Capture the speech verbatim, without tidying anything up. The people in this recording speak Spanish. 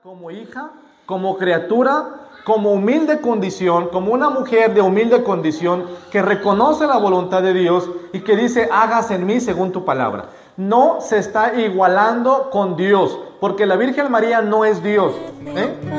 como hija, como criatura, como humilde condición, como una mujer de humilde condición que reconoce la voluntad de Dios y que dice, hágase en mí según tu palabra. No se está igualando con Dios, porque la Virgen María no es Dios, ¿eh?